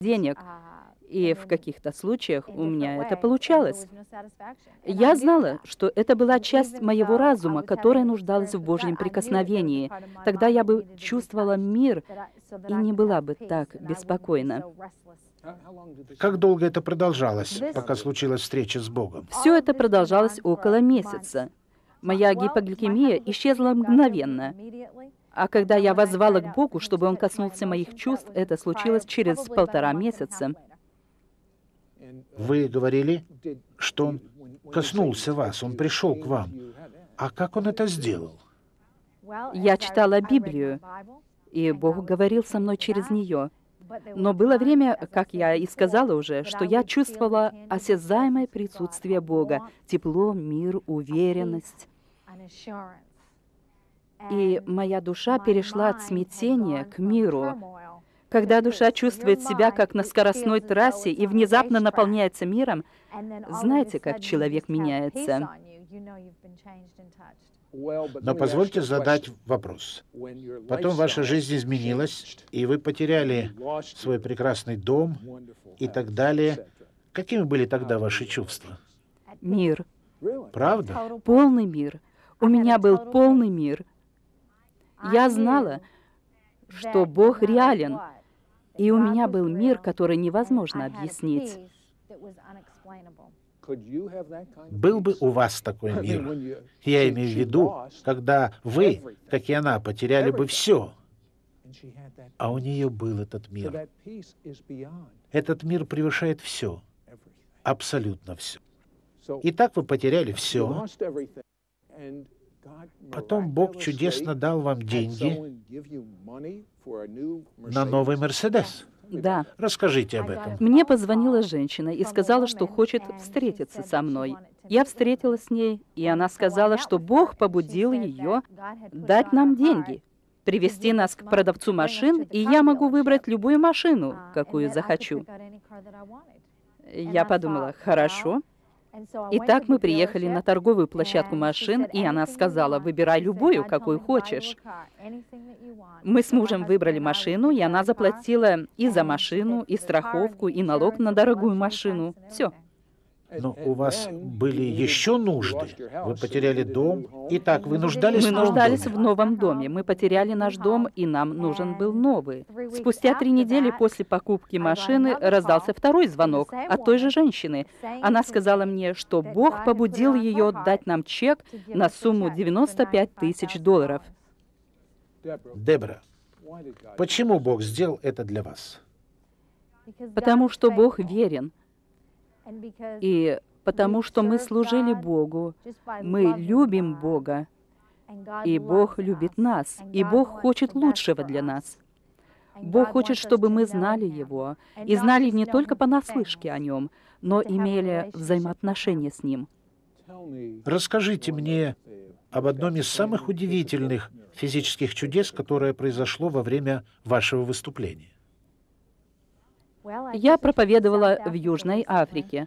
денег. И в каких-то случаях у меня это получалось. Я знала, что это была часть моего разума, которая нуждалась в Божьем прикосновении. Тогда я бы чувствовала мир и не была бы так беспокойна. Как долго это продолжалось, пока случилась встреча с Богом? Все это продолжалось около месяца. Моя гипогликемия исчезла мгновенно. А когда я воззвала к Богу, чтобы Он коснулся моих чувств, это случилось через 1,5 месяца. Вы говорили, что Он коснулся вас, Он пришел к вам. А как Он это сделал? Я читала Библию, и Бог говорил со мной через нее. Но было время, как я и сказала уже, что я чувствовала осязаемое присутствие Бога, тепло, мир, уверенность. И моя душа перешла от смятения к миру. Когда душа чувствует себя как на скоростной трассе и внезапно наполняется миром, знаете, как человек меняется. Но позвольте задать вопрос. Потом ваша жизнь изменилась, и вы потеряли свой прекрасный дом и так далее. Какими были тогда ваши чувства? Мир. Правда? Полный мир. У меня был полный мир. Я знала, что Бог реален, и у меня был мир, который невозможно объяснить. Был бы у вас такой мир? Я имею в виду, когда вы, как и она, потеряли бы все, а у нее был этот мир. Этот мир превышает все, абсолютно все. Итак, вы потеряли все. Потом Бог чудесно дал вам деньги на новый Мерседес. Да. Расскажите об этом. Мне позвонила женщина и сказала, что хочет встретиться со мной. Я встретилась с ней, и она сказала, что Бог побудил ее дать нам деньги, привести нас к продавцу машин, и я могу выбрать любую машину, какую захочу. Я подумала, хорошо. Итак, мы приехали на торговую площадку машин, и она сказала, выбирай любую, какую хочешь. Мы с мужем выбрали машину, и она заплатила и за машину, и страховку, и налог на дорогую машину. Все. Но у вас были еще нужды. Вы потеряли дом. Итак, вы нуждались Мы в новом нуждались доме. в новом доме. Мы потеряли наш дом, и нам нужен был новый. Спустя 3 недели после покупки машины раздался второй звонок от той же женщины. Она сказала мне, что Бог побудил ее дать нам чек на сумму $95 000. Дебора, почему Бог сделал это для вас? Потому что Бог верен. И потому что мы служили Богу, мы любим Бога, и Бог любит нас, и Бог хочет лучшего для нас. Бог хочет, чтобы мы знали Его, и знали не только понаслышке о Нем, но имели взаимоотношения с Ним. Расскажите мне об одном из самых удивительных физических чудес, которое произошло во время вашего выступления. Я проповедовала в Южной Африке.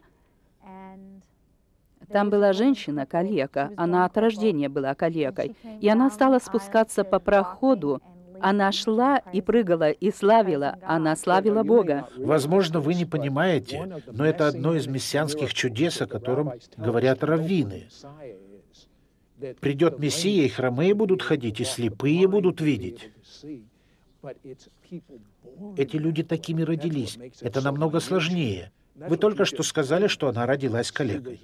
Там была женщина-калека, она от рождения была калекой, и она стала спускаться по проходу. Она шла и прыгала, и славила, она славила Бога. Возможно, вы не понимаете, но это одно из мессианских чудес, о котором говорят раввины. Придет Мессия, и хромые будут ходить, и слепые будут видеть. Эти люди такими родились. Это намного сложнее. Вы только что сказали, что она родилась калекой.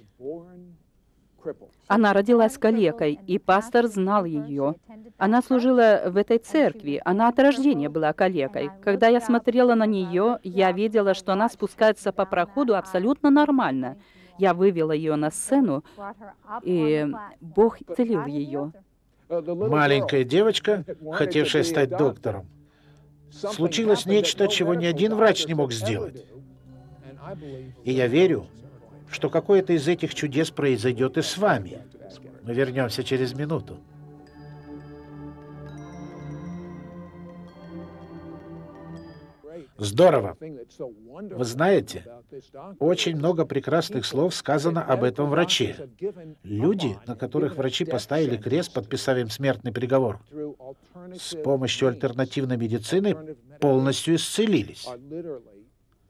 Она родилась калекой, и пастор знал ее. Она служила в этой церкви, она от рождения была калекой. Когда я смотрела на нее, я видела, что она спускается по проходу абсолютно нормально. Я вывела ее на сцену, и Бог исцелил ее. Маленькая девочка, хотевшая стать доктором. Случилось нечто, чего ни один врач не мог сделать. И я верю, что какое-то из этих чудес произойдет и с вами. Мы вернемся через минуту. Здорово. Вы знаете, очень много прекрасных слов сказано об этом враче. Люди, на которых врачи поставили крест, подписав им смертный приговор, с помощью альтернативной медицины полностью исцелились.